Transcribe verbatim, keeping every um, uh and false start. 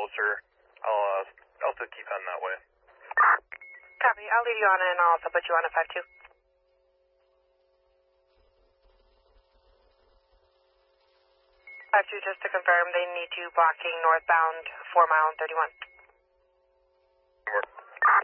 closer, I'll uh, also keep on that way. Copy. I'll leave you on and I'll also put you on at five two. five two, just to confirm, they need you blocking northbound four mile and thirty-one.